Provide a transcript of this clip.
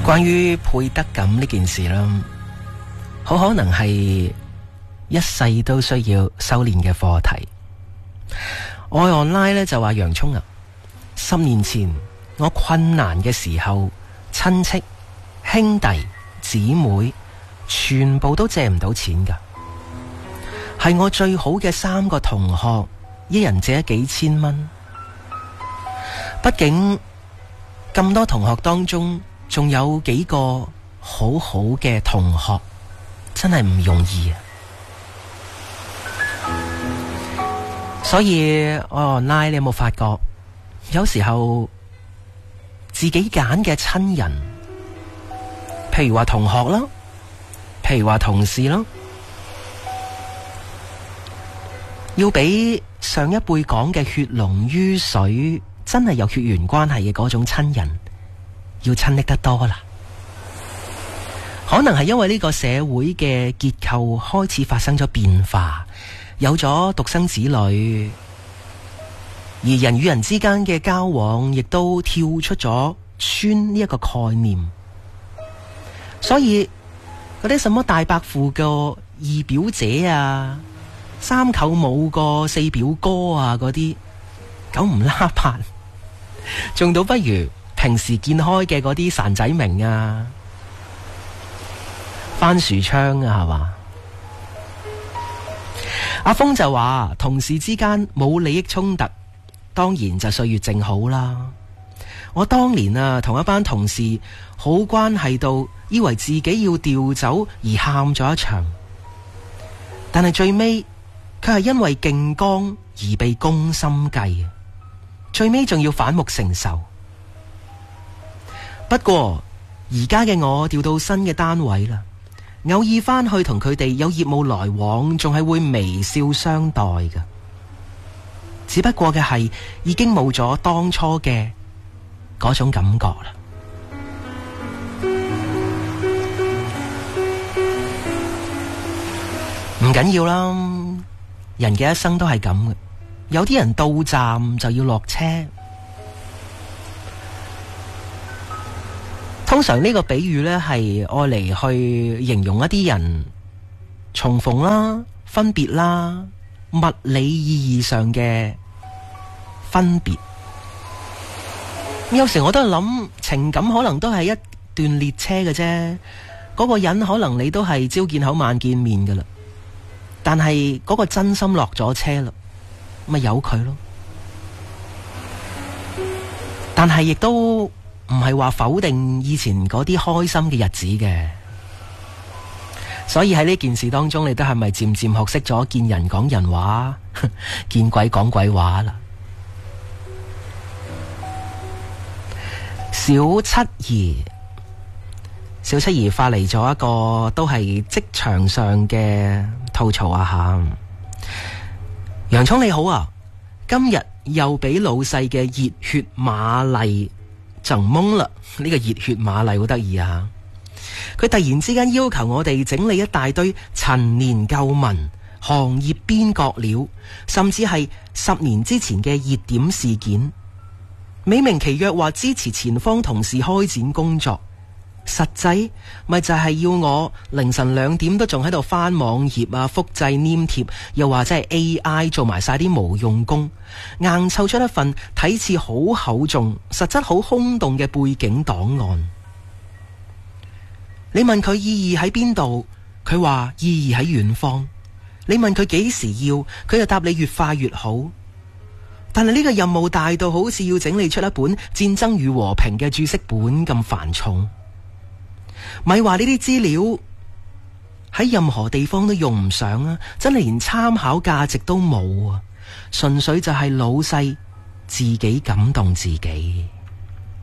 關於配得感呢件事啦，好可能係一世都需要修煉嘅課題。愛 online 咧就話洋蔥啊，10年前我困難嘅時候，親戚、兄弟、姊妹全部都借唔到錢㗎，係我最好嘅3個同學，一人借咗幾千蚊。畢竟咁多同學當中，仲有幾個好好嘅同學，真係唔容易啊！所以online，你有冇發覺有時候自己揀嘅親人，譬如話同學啦，譬如話同事啦，要比上一輩講嘅血濃於水，真係有血緣關係嘅嗰種親人要親昵得多啦。可能係因為呢個社會嘅結構開始發生咗變化，有咗獨生子女，而人與人之間嘅交往亦都跳出咗村呢一個概念，所以嗰啲什麼大伯父個二表姐啊，三舅母個四表哥啊，嗰啲九唔拉八，仲倒不如平時見開嘅嗰啲孱仔明啊、番薯槍啊，係嘛？阿峰就話同事之間冇利益衝突，當然就歲月靜好啦。我當年啊同一班同事好關係到以為自己要調走而喊咗一場，但係最尾佢係因為勁剛而被攻心計，最尾仲要反目成仇。不過而家嘅我調到新嘅單位啦，偶爾翻去同佢哋有業務來往，仲係會微笑相待㗎。只不過嘅係已經冇咗當初嘅嗰種感覺啦。唔緊要啦，人嘅一生都係咁嘅。有啲人到站就要落車。通常呢個比喻呢係愛嚟去形容一啲人重逢啦、分別啦、物理意義上嘅分別。有時我都係諗，情感可能都係一段列車嘅啫。嗰個人可能你都係朝見口晚見面噶啦，但係嗰個真心落咗車啦，咪由佢咯。但係亦都唔係話否定以前嗰啲開心嘅日子嘅。所以喺呢件事當中，你都係咪漸漸學識咗見人講人話，見鬼講鬼話啦？小七兒發嚟咗一個都係職場上嘅吐槽啊吓。洋蔥你好啊，今日又俾老細嘅熱血瑪麗贈懵啦！呢個熱血瑪麗好得意啊！佢突然之間要求我哋整理一大堆陳年舊聞、行業邊角料，甚至係10年之前嘅熱點事件，美名其曰話支持前方同事開展工作，實際咪就係要我凌晨2點都仲喺度翻網頁啊、複製黏貼，又或者係 AI 做埋晒啲無用功，硬湊出一份睇似好厚重、實質好空洞嘅背景檔案。你問佢意義喺邊度，佢話意義喺遠方。你問佢幾時要，佢就答你越快越好。但係呢個任務大到好似要整理出一本《戰爭與和平》嘅注釋本咁繁重。咪話呢啲資料喺任何地方都用唔上啊！真係連參考價值都冇啊！純粹就係老細自己感動自己。